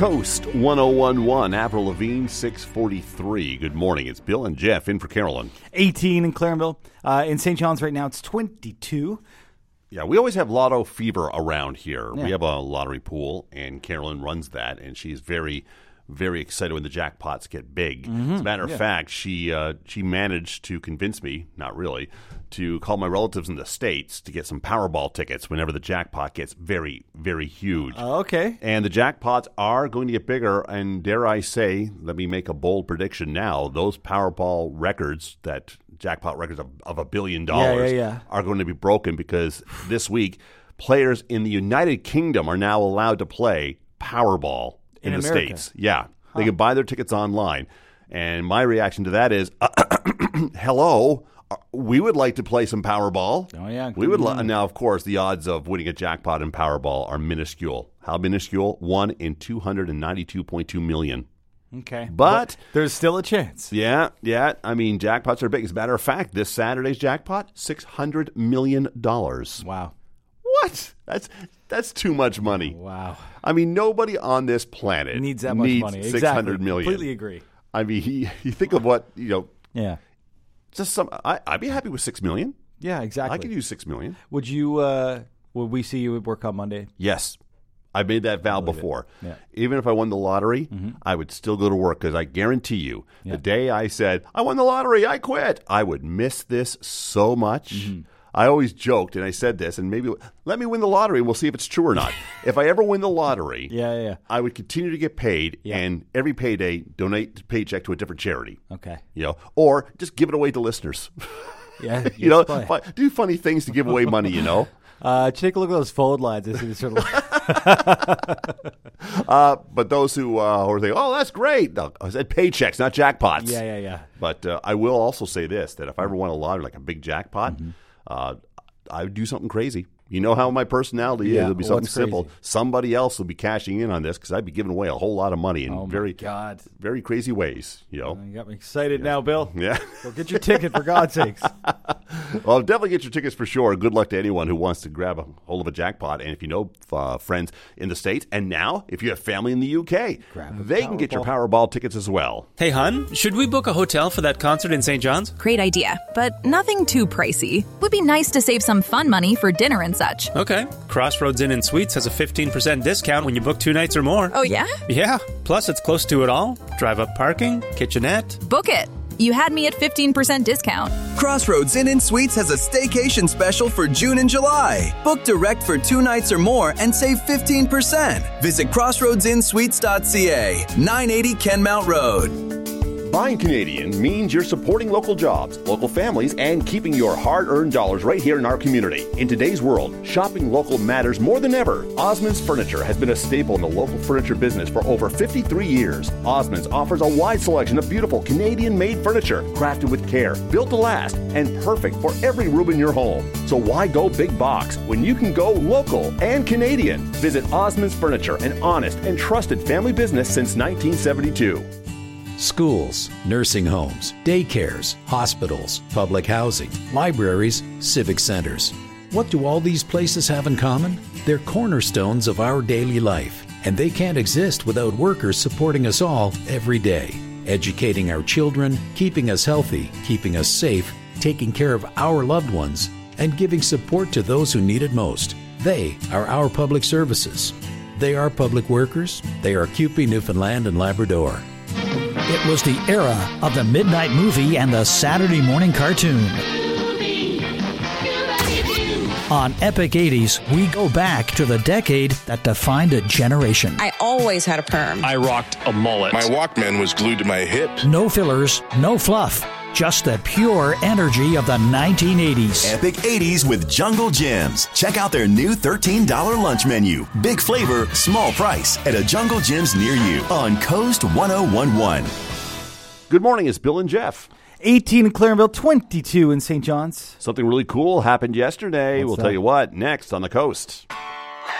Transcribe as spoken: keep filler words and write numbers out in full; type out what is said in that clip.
Coast one oh one point one, Avril Lavigne, six forty-three. Good morning. It's Bill and Jeff in for Carolyn. eighteen in Clarenville. Uh, in Saint John's right now, it's twenty-two. Yeah, we always have lotto fever around here. Yeah. We have a lottery pool, and Carolyn runs that, and she's very, very excited when the jackpots get big. Mm-hmm. As a matter of Yeah. fact, she uh, she managed to convince me, not really, to call my relatives in the States to get some Powerball tickets whenever the jackpot gets very, very huge. Uh, okay. And the jackpots are going to get bigger, and dare I say, let me make a bold prediction now, those Powerball records, that jackpot records of, of a billion dollars, yeah, yeah. are going to be broken because this week, players in the United Kingdom are now allowed to play Powerball in, In the America. States. Yeah. They can buy their tickets online. And my reaction to that is, hello, we would like to play some Powerball. Oh, yeah. We would li- Now, of course, the odds of winning a jackpot in Powerball are minuscule. How minuscule? One in two hundred ninety-two point two million. Okay. But there's still a chance. Yeah, yeah. I mean, jackpots are big. As a matter of fact, this Saturday's jackpot, six hundred million dollars. Wow. What? That's that's too much money. Wow. I mean, nobody on this planet Needs that much needs money. six hundred Exactly. million. Completely agree. I mean, he, you think of what, you know, Yeah. just some. I, I'd be happy with six million. Yeah, exactly. I could use six million. Would you, uh, would we see you at work on Monday? Yes. I made that vow before. Yeah. Even if I won the lottery, mm-hmm. I would still go to work because I guarantee you, Yeah. the day I said, I won the lottery, I quit, I would miss this so much. Mm-hmm. I always joked, and I said this, and maybe let me win the lottery, and we'll see if it's true or not. If I ever win the lottery, Yeah, yeah. I would continue to get paid, Yeah. and every payday, donate the paycheck to a different charity. Okay. You know, or just give it away to listeners. Yeah. you know, fine. fu- do funny things to give away money, you know. Uh, take a look at those fold lines. I see this sort of. uh, but those who uh, are thinking, oh, that's great. No, I said paychecks, not jackpots. Yeah, yeah, yeah. But uh, I will also say this, that if I ever won a lottery, like a big jackpot, mm-hmm. uh, I would do something crazy. You know how my personality Yeah, is. It'll be something what's crazy? simple. Somebody else will be cashing in on this because I'd be giving away a whole lot of money in Oh, my very, God. very crazy ways. You know. You got me excited now, Bill. Yeah. Go get your ticket, for God's sakes. Well, definitely get your tickets for sure. Good luck to anyone who wants to grab a hold of a jackpot. And if you know uh, friends in the States, and now if you have family in the U K, Grab a they can get your Powerball. Powerball tickets as well. Hey, hun, should we book a hotel for that concert in Saint John's? Great idea, but nothing too pricey. Would be nice to save some fun money for dinner and such. Okay. Crossroads Inn and Suites has a fifteen percent discount when you book two nights or more. Oh, yeah? Yeah. Plus, it's close to it all. Drive-up parking, kitchenette. Book it. You had me at fifteen percent discount. Crossroads Inn and Suites has a staycation special for June and July. Book direct for two nights or more and save fifteen percent. Visit crossroads inn suites dot c a, nine eighty Kenmount Road. Buying Canadian means you're supporting local jobs, local families, and keeping your hard-earned dollars right here in our community. In today's world, shopping local matters more than ever. Osmond's Furniture has been a staple in the local furniture business for over fifty-three years. Osmond's offers a wide selection of beautiful Canadian-made furniture, crafted with care, built to last, and perfect for every room in your home. So why go big box when you can go local and Canadian? Visit Osmond's Furniture, an honest and trusted family business since nineteen seventy-two. Schools, nursing homes, daycares, hospitals, public housing, libraries, civic centers. What do all these places have in common? They're cornerstones of our daily life, and they can't exist without workers supporting us all every day, educating our children, keeping us healthy, keeping us safe, taking care of our loved ones, and giving support to those who need it most. They are our public services. They are public workers. They are C U P E Newfoundland and Labrador. It was the era of the midnight movie and the Saturday morning cartoon. On Epic eighties, we go back to the decade that defined a generation. I always had a perm. I rocked a mullet. My Walkman was glued to my hip. No fillers, no fluff. Just the pure energy of the nineteen eighties. Epic eighties with Jungle Gyms. Check out their new thirteen dollars lunch menu. Big flavor, small price at a Jungle Gyms near you on Coast one oh one point one. Good morning, it's Bill and Jeff. eighteen in Clarenville, twenty-two in Saint John's. Something really cool happened yesterday. What's we'll that? tell you what next on the Coast.